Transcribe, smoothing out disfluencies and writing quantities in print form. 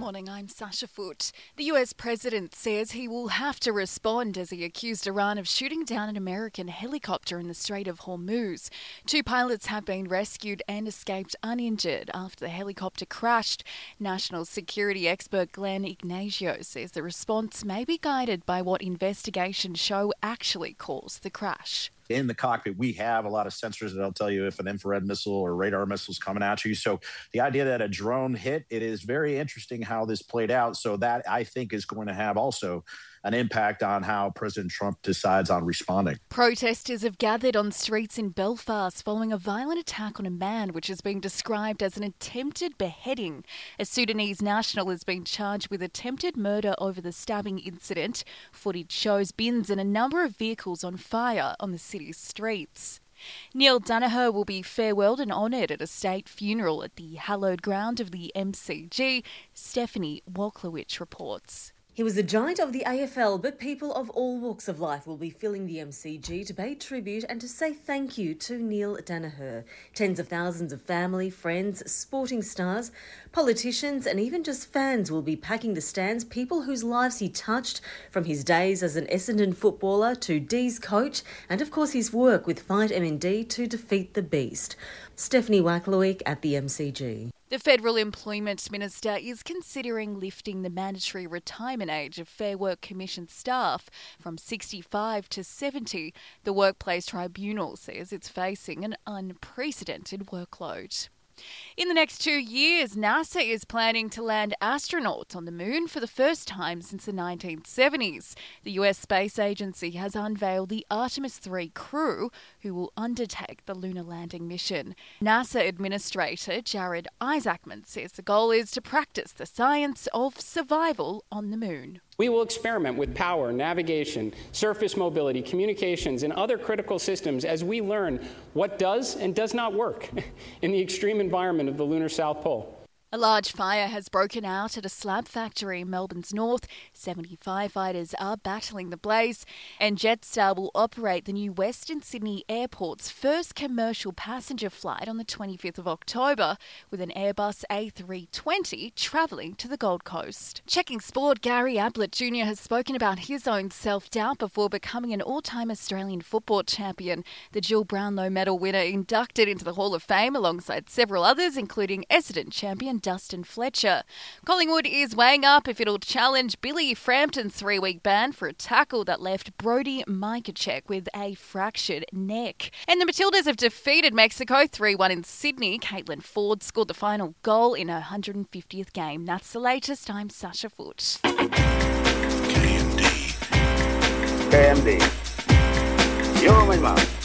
morning, I'm Sasha Foote. The US president says he will have to respond as he accused Iran of shooting down an American helicopter in the Strait of Hormuz. 2 pilots have been rescued and escaped uninjured after the helicopter crashed. National security expert Glenn Ignazio says the response may be guided by what investigations show actually caused the crash. In the cockpit, we have a lot of sensors that'll tell you if an infrared missile or radar missile is coming at you. So the idea that a drone hit, it is very interesting how this played out. So that, I think, is going to have also an impact on how President Trump decides on responding. Protesters have gathered on streets in Belfast following a violent attack on a man, which is being described as an attempted beheading. A Sudanese national has been charged with attempted murder over the stabbing incident. Footage shows bins and a number of vehicles on fire on the city's streets. Neil Daniher will be farewelled and honoured at a state funeral at the hallowed ground of the MCG. Stephanie Wolkowicz reports. He was a giant of the AFL, but people of all walks of life will be filling the MCG to pay tribute and to say thank you to Neil Daniher. Tens of thousands of family, friends, sporting stars, politicians and even just fans will be packing the stands, people whose lives he touched, from his days as an Essendon footballer to D's coach and of course his work with Fight MND to defeat the beast. Stephanie Wolkowicz at the MCG. The Federal Employment Minister is considering lifting the mandatory retirement age of Fair Work Commission staff from 65 to 70. The Workplace Tribunal says it's facing an unprecedented workload. In the next 2 years, NASA is planning to land astronauts on the moon for the first time since the 1970s. The US Space Agency has unveiled the Artemis 3 crew, who will undertake the lunar landing mission. NASA Administrator Jared Isaacman says the goal is to practice the science of survival on the moon. We will experiment with power, navigation, surface mobility, communications, and other critical systems as we learn what does and does not work in the extreme environment of the lunar South Pole. A large fire has broken out at a slab factory in Melbourne's north. 70 firefighters are battling the blaze, and Jetstar will operate the new Western Sydney Airport's first commercial passenger flight on the 25th of October, with an Airbus A320 travelling to the Gold Coast. Checking sport, Gary Ablett Jr. has spoken about his own self-doubt before becoming an all-time Australian football champion. The Jill Brownlow medal winner inducted into the Hall of Fame alongside several others, including Essendon champion Dustin Fletcher. Collingwood is weighing up if it'll challenge Billy Frampton's 3-week ban for a tackle that left Brody Mikacek with a fractured neck. And the Matildas have defeated Mexico 3-1 in Sydney. Caitlin Ford scored the final goal in her 150th game. That's the latest. I'm Sasha Foote. KMD. You're my mom.